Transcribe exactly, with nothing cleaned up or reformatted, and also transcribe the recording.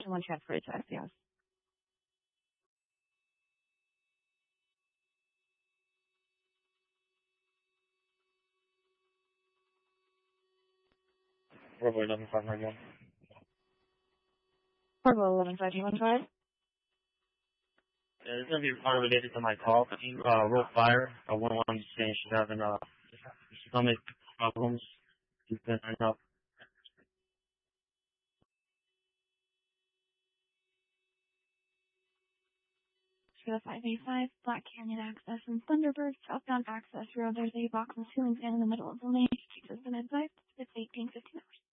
someone transfer it to S C S. Bravo eleven five nine one. Bravo eleven five two one five. Yeah, it's gonna be probably related to my call. He uh, wrote fire. I one one saying she's having uh stomach problems. She's been enough. Sierra five eight five, Black Canyon Access and Thunderbird, southbound access road. There's a box and ceiling fan in the middle of the lane. Takes us an advice. It's eighteen fifty hours.